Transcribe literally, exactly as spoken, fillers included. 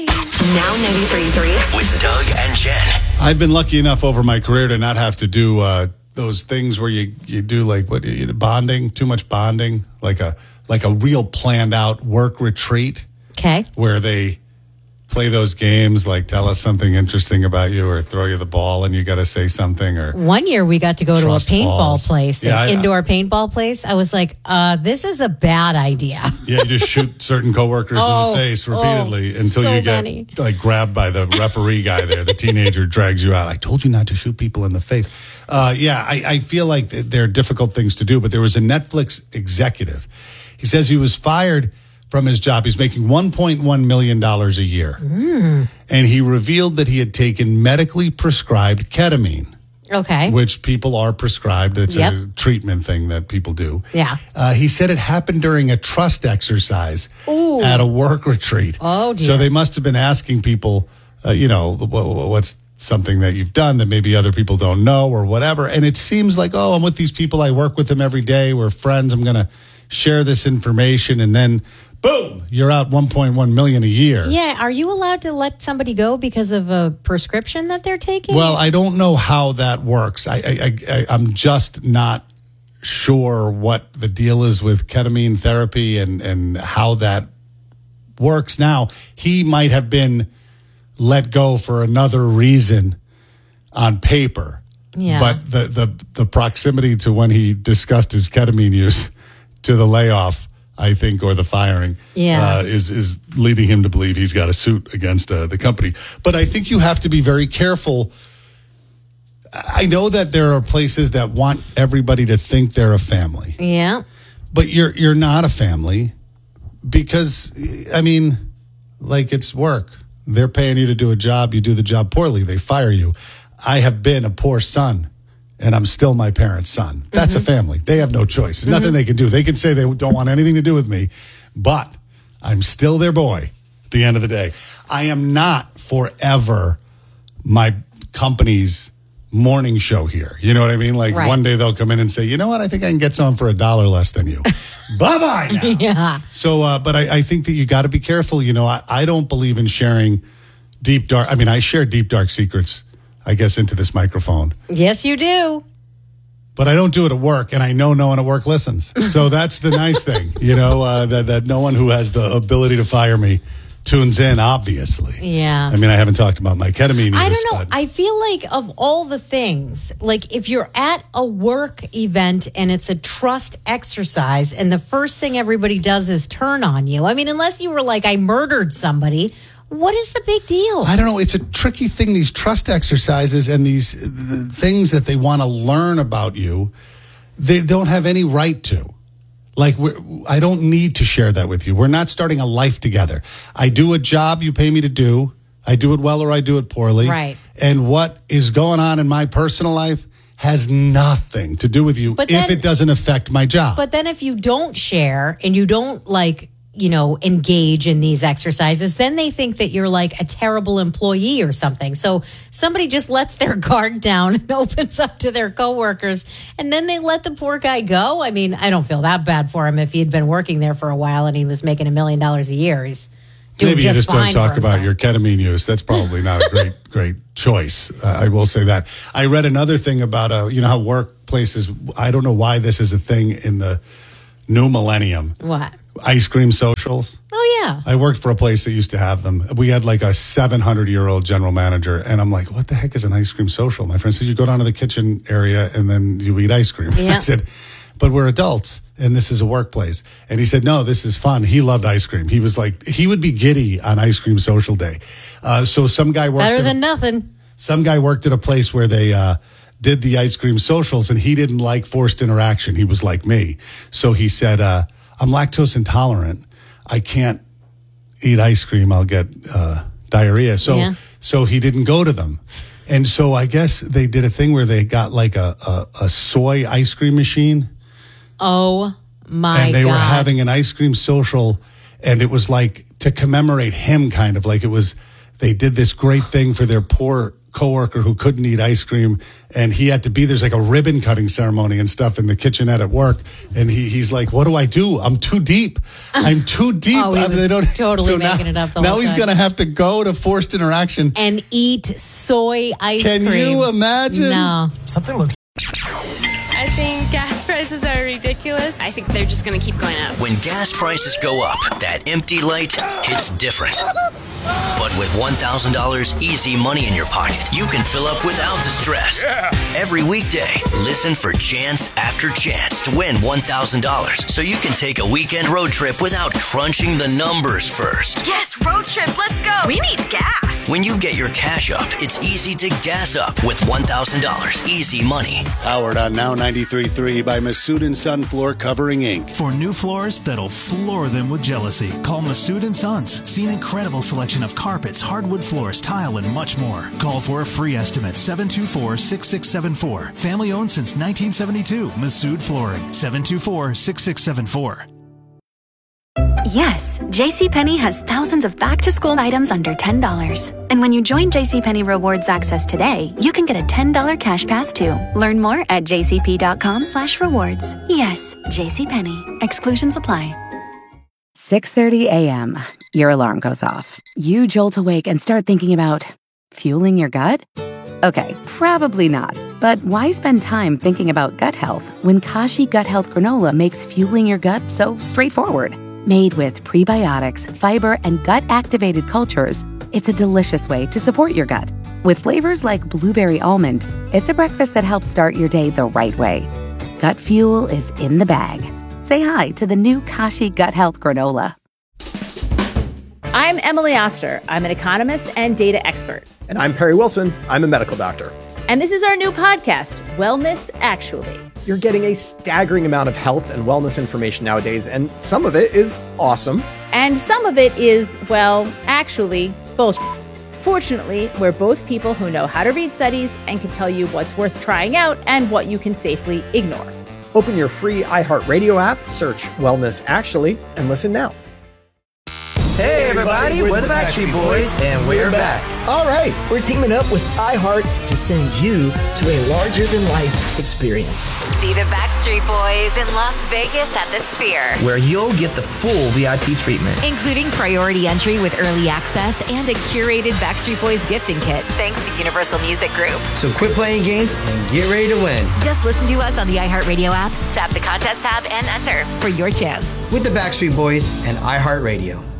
Now ninety-three point three with Doug and Jen. I've been lucky enough over my career to not have to do uh, those things where you, you do like what you, bonding, too much bonding, like a like a real planned out work retreat. Okay. Where they play those games like tell us something interesting about you or throw you the ball and you got to say something. Or one year we got to go to a paintball balls. place, yeah, an I, indoor paintball place. I was like, uh, this is a bad idea. Yeah, you just shoot certain coworkers oh, in the face repeatedly oh, until so you get many. like grabbed by the referee guy there. The teenager drags you out. I told you not to shoot people in the face. Uh, yeah, I, I feel like they're difficult things to do, but there was a Netflix executive. He says he was fired from his job. He's making one point one million dollars a year. Mm. And he revealed that he had taken medically prescribed ketamine. Okay. Which people are prescribed. It's yep. a treatment thing that people do. Yeah. Uh, he said it happened during a trust exercise Ooh. at a work retreat. Oh, dear. So they must have been asking people, uh, you know, what's something that you've done that maybe other people don't know or whatever. And it seems like, oh, I'm with these people. I work with them every day. We're friends. I'm going to share this information. And then boom, you're out one point one million dollars a year. Yeah, are you allowed to let somebody go because of a prescription that they're taking? Well, I don't know how that works. I, I, I, I'm just not sure what the deal is with ketamine therapy and, and how that works. Now, he might have been let go for another reason on paper. Yeah. But the, the, the proximity to when he discussed his ketamine use to the layoff, I think, or the firing, yeah. uh, is is leading him to believe he's got a suit against uh, the company. But I think you have to be very careful. I know that there are places that want everybody to think they're a family. Yeah. But you're you're not a family because, I mean, like it's work. They're paying you to do a job. You do the job poorly. They fire you. I have been a poor son. And I'm still my parents' son. That's mm-hmm. a family. They have no choice. There's mm-hmm. nothing they can do. They can say they don't want anything to do with me, but I'm still their boy at the end of the day. I am not forever my company's morning show here. You know what I mean? Like right. one day they'll come in and say, you know what? I think I can get some for a dollar less than you. Bye-bye now. Yeah. So, uh, but I, I think that you got to be careful. You know, I, I don't believe in sharing deep, dark. I mean, I share deep, dark secrets, I guess, into this microphone. Yes, you do. But I don't do it at work, and I know no one at work listens. So that's the nice thing, you know, uh, that, that no one who has the ability to fire me tunes in, obviously. Yeah. I mean, I haven't talked about my ketamine use. I don't know. But I feel like of all the things, like if you're at a work event and it's a trust exercise and the first thing everybody does is turn on you. I mean, unless you were like, I murdered somebody. What is the big deal? I don't know. It's a tricky thing, these trust exercises and these the things that they want to learn about you, they don't have any right to. Like, we're, I don't need to share that with you. We're not starting a life together. I do a job you pay me to do. I do it well or I do it poorly. Right. And what is going on in my personal life has nothing to do with you but if then, it doesn't affect my job. But then if you don't share and you don't, like, you know, engage in these exercises, then they think that you're like a terrible employee or something. So somebody just lets their guard down and opens up to their coworkers, and then they let the poor guy go. I mean, I don't feel that bad for him if he had been working there for a while and he was making a million dollars a year. He's doing Maybe just you just fine don't talk for about himself. your ketamine use. That's probably not a great, great choice. Uh, I will say that. I read another thing about, uh, you know, how workplaces, I don't know why this is a thing in the new millennium. What? Ice cream socials. Oh, yeah. I worked for a place that used to have them. We had like a seven hundred year old general manager. And I'm like, what the heck is an ice cream social? My friend said, you go down to the kitchen area and then you eat ice cream. Yeah. I said, but we're adults and this is a workplace. And he said, no, this is fun. He loved ice cream. He was like, he would be giddy on ice cream social day. Uh, so some guy worked. Better than a, nothing. Some guy worked at a place where they, uh, did the ice cream socials and he didn't like forced interaction. He was like me. So he said, uh, I'm lactose intolerant. I can't eat ice cream. I'll get uh, diarrhea. So, yeah. so he didn't go to them. And so I guess they did a thing where they got like a, a, a soy ice cream machine. Oh, my God. And they God. were having an ice cream social. And it was like to commemorate him, kind of like it was, they did this great thing for their poor coworker who couldn't eat ice cream, and he had to be there's like a ribbon cutting ceremony and stuff in the kitchenette at work, and he he's like, "What do I do? I'm too deep. I'm too deep." Oh, he I mean, was they don't, totally so making now, it up the now whole he's time. gonna have to go to forced interaction and eat soy ice Can cream. you imagine? No. Something looks. I think gas prices are ridiculous. I think they're just going to keep going up. When gas prices go up, that empty light hits different. But with one thousand dollars easy money in your pocket, you can fill up without the stress. Yeah. Every weekday, listen for chance after chance to win one thousand dollars so you can take a weekend road trip without crunching the numbers first. Yes, road trip. Let's go. We need gas. When you get your cash up, it's easy to gas up with one thousand dollars easy money. Powered on Now ninety-three point three by Masood and Son Floor Covering Incorporated. For new floors that'll floor them with jealousy, call Masood and Sons. See an incredible selection of carpets, hardwood floors, tile, and much more. Call for a free estimate, seven two four, six six seven four. Family owned since nineteen seventy-two. Masood Flooring, seven two four, six six seven four. Yes, JCPenney has thousands of back-to-school items under ten dollars. And when you join JCPenney Rewards Access today, you can get a ten dollars cash pass too. Learn more at jcp.com slash rewards. Yes, JCPenney. Exclusions apply. six thirty a.m. Your alarm goes off. You jolt awake and start thinking about fueling your gut? Okay, probably not. But why spend time thinking about gut health when Kashi Gut Health Granola makes fueling your gut so straightforward? Made with prebiotics, fiber, and gut-activated cultures, it's a delicious way to support your gut. With flavors like blueberry almond, it's a breakfast that helps start your day the right way. Gut fuel is in the bag. Say hi to the new Kashi Gut Health Granola. I'm Emily Oster. I'm an economist and data expert. And I'm Perry Wilson. I'm a medical doctor. And this is our new podcast, Wellness Actually. You're getting a staggering amount of health and wellness information nowadays, and some of it is awesome. And some of it is, well, actually, bullshit. Fortunately, we're both people who know how to read studies and can tell you what's worth trying out and what you can safely ignore. Open your free iHeartRadio app, search Wellness Actually, and listen now. Hey everybody, we're the Backstreet Boys, and we're back. All right, we're teaming up with iHeart to send you to a larger-than-life experience. See the Backstreet Boys in Las Vegas at the Sphere, where you'll get the full V I P treatment, including priority entry with early access and a curated Backstreet Boys gifting kit, thanks to Universal Music Group. So quit playing games and get ready to win. Just listen to us on the iHeartRadio app, tap the contest tab, and enter for your chance. With the Backstreet Boys and iHeartRadio.